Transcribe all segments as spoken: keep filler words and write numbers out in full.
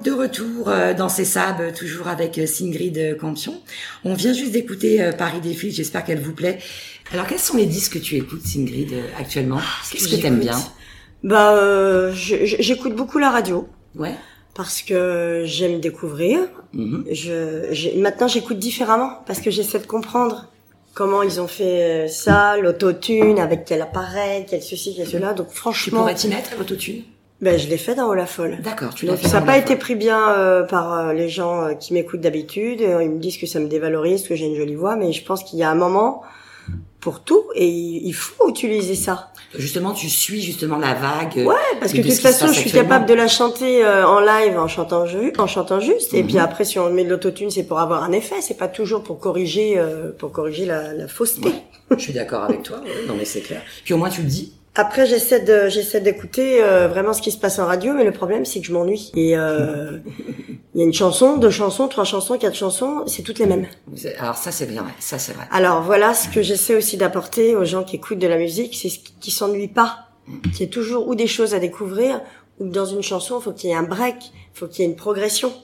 De retour euh, dans ces sables, toujours avec euh, Sigrid Campion. On vient juste d'écouter euh, Paris Défile, j'espère qu'elle vous plaît. Alors, quels sont les disques que tu écoutes, Sigrid, euh, actuellement? Qu'est-ce que t'aimes bien? Bah, euh, j'écoute beaucoup la radio. Ouais. Parce que j'aime découvrir. Mm-hmm. Je, j'ai, maintenant, j'écoute différemment parce que j'essaie de comprendre comment ils ont fait ça, l'autotune, avec quel appareil, quel ceci, quel cela. Donc, franchement. Tu pourrais t'y mettre, l'autotune? Ben, je l'ai fait dans Olafol. D'accord, tu l'as fait. Ça n'a pas été pris bien euh, par euh, les gens euh, qui m'écoutent d'habitude. Ils me disent que ça me dévalorise, que j'ai une jolie voix, mais je pense qu'il y a un moment pour tout et il faut utiliser ça. Justement, tu suis justement la vague. Ouais, parce que de toute façon, je suis capable de la chanter euh, en live en chantant ju- en chantant juste. Mm-hmm. Et puis après, si on met de l'autotune, c'est pour avoir un effet. C'est pas toujours pour corriger euh, pour corriger la, la fausseté. Ouais, je suis d'accord avec toi. Ouais, non mais c'est clair. Puis au moins tu le dis. Après, j'essaie de, j'essaie d'écouter euh, vraiment ce qui se passe en radio, mais le problème, c'est que je m'ennuie. Et euh, il y a une chanson, deux chansons, trois chansons, quatre chansons, c'est toutes les mêmes. Alors ça, c'est bien, ça c'est vrai. Alors voilà, ce que j'essaie aussi d'apporter aux gens qui écoutent de la musique, c'est qu'ils s'ennuient pas, qu'il y ait toujours ou des choses à découvrir, ou que dans une chanson, il faut qu'il y ait un break, il faut qu'il y ait une progression.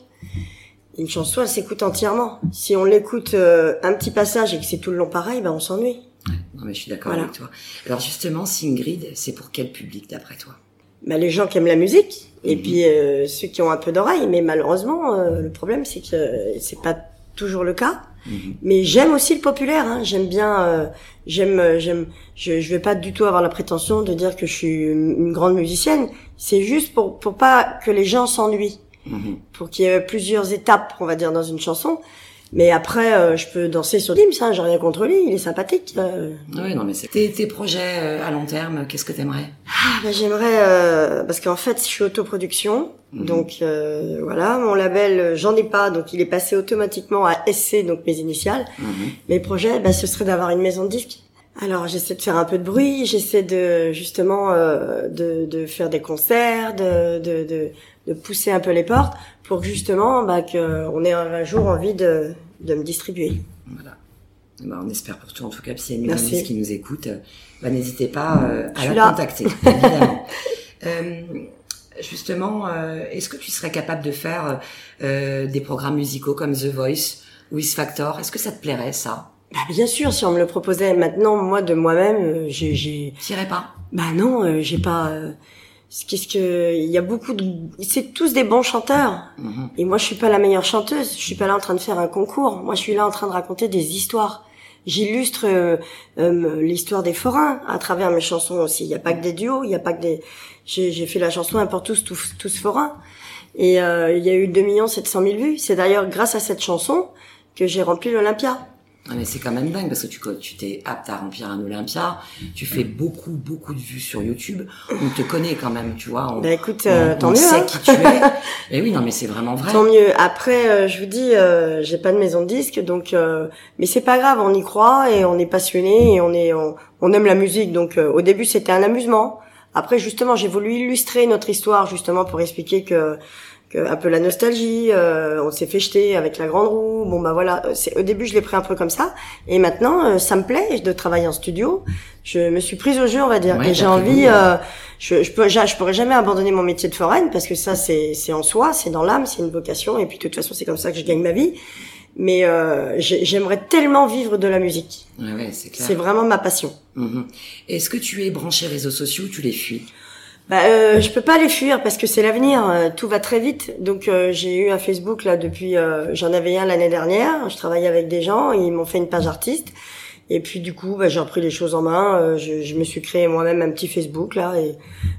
Une chanson, elle s'écoute entièrement. Si on l'écoute euh, un petit passage et que c'est tout le long pareil, ben on s'ennuie. Non mais je suis d'accord voilà. avec toi. Alors justement, Sigrid, c'est pour quel public d'après toi? Bah les gens qui aiment la musique et mm-hmm. puis euh, ceux qui ont un peu d'oreille. Mais malheureusement, euh, le problème c'est que euh, c'est pas toujours le cas. Mm-hmm. Mais j'aime aussi le populaire. Hein. J'aime bien, euh, j'aime, j'aime. Je, je vais pas du tout avoir la prétention de dire que je suis une, une grande musicienne. C'est juste pour pour pas que les gens s'ennuient, mm-hmm. pour qu'il y ait plusieurs étapes, on va dire, dans une chanson. Mais après, euh, je peux danser sur Dims, hein, j'ai rien contre lui, il est sympathique. Euh. Oui, non, mais c'est tes, tes projets euh, à long terme, qu'est-ce que t'aimerais? Ah, ben, j'aimerais, euh, parce qu'en fait, je suis autoproduction, mmh. donc euh, voilà, mon label, j'en ai pas, donc il est passé automatiquement à S C, donc mes initiales. Mmh. Mes projets, ben, ce serait d'avoir une maison de disques. Alors, j'essaie de faire un peu de bruit, j'essaie de justement euh, de, de faire des concerts, de, de, de, de pousser un peu les portes pour que justement, bah, qu'on ait un jour envie de, de me distribuer. Voilà. Bah, on espère pour toi en tout cas. Puis s'il y a une maison qui nous écoute, bah, n'hésitez pas euh, à la là. contacter, évidemment. euh, justement, euh, est-ce que tu serais capable de faire euh, des programmes musicaux comme The Voice ou X Factor? Est-ce que ça te plairait ça? Bah bien sûr, si on me le proposait maintenant, moi de moi-même, euh, j'ai, j'ai. T'irais pas? Bah non, euh, j'ai pas. Euh... Qu'est-ce que il y a beaucoup de, c'est tous des bons chanteurs. Mm-hmm. Et moi, je suis pas la meilleure chanteuse. Je suis pas là en train de faire un concours. Moi, je suis là en train de raconter des histoires. J'illustre euh, euh, l'histoire des forains à travers mes chansons aussi. Il y a pas que des duos, il y a pas que des. J'ai, j'ai fait la chanson Importe tous, tous, tous forains. Et euh, il y a eu deux millions sept cent mille vues. C'est d'ailleurs grâce à cette chanson que j'ai rempli l'Olympia. Ah mais c'est quand même dingue parce que tu tu t'es apte à remplir un Olympia, tu fais beaucoup beaucoup de vues sur YouTube, on te connaît quand même, tu vois. On, bah écoute, euh, on, tant on mieux. sait hein. qui tu es. Et oui non mais c'est vraiment vrai. Tant mieux. Après euh, je vous dis, euh, j'ai pas de maison de disque donc, euh, mais c'est pas grave, on y croit et on est passionné et on est on, on aime la musique donc euh, au début c'était un amusement. Après justement j'ai voulu illustrer notre histoire justement pour expliquer que que un peu la nostalgie, euh, on s'est fait jeter avec la grande roue. Bon bah voilà, c'est au début je l'ai pris un peu comme ça et maintenant euh, ça me plaît de travailler en studio. Je me suis prise au jeu, on va dire, ouais, et j'ai envie euh, je je peux je pourrais jamais abandonner mon métier de foraine parce que ça c'est c'est en soi, c'est dans l'âme, c'est une vocation et puis de toute façon c'est comme ça que je gagne ma vie. Mais euh, j'aimerais tellement vivre de la musique. Ouais, ouais, c'est clair. C'est vraiment ma passion. Mm-hmm. Est-ce que tu es branché réseaux sociaux ou tu les fuis? Bah, euh, je peux pas les fuir parce que c'est l'avenir. Euh, tout va très vite. Donc euh, j'ai eu un Facebook là depuis. Euh, j'en avais un l'année dernière. Je travaillais avec des gens. Ils m'ont fait une page artiste. Et puis du coup, bah, j'ai repris les choses en main. Euh, je, je me suis créé moi-même un petit Facebook là. Et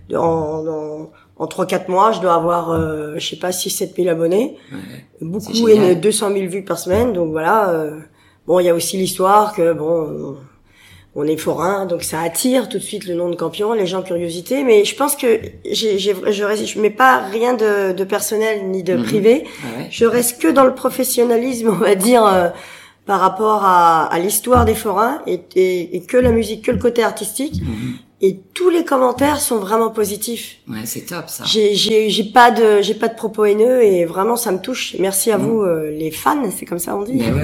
en en, en trois quatre mois, je dois avoir, euh, je sais pas, six sept mille abonnés. Ouais, beaucoup et deux cent mille vues par semaine. Donc voilà. Euh, bon, il y a aussi l'histoire que bon. Euh, on est forain, donc ça attire tout de suite le nom de Campion, les gens curiosité. Mais je pense que j'ai, j'ai, je, reste, je mets pas rien de, de personnel ni de mmh. privé. Ah ouais. Je reste que dans le professionnalisme, on va dire, euh, par rapport à, à l'histoire des forains et, et, et que la musique, que le côté artistique. Mmh. Et tous les commentaires sont vraiment positifs. Ouais, c'est top ça. J'ai, j'ai, j'ai pas de, j'ai pas de propos haineux et vraiment ça me touche. Merci à mmh. vous, euh, les fans, c'est comme ça on dit.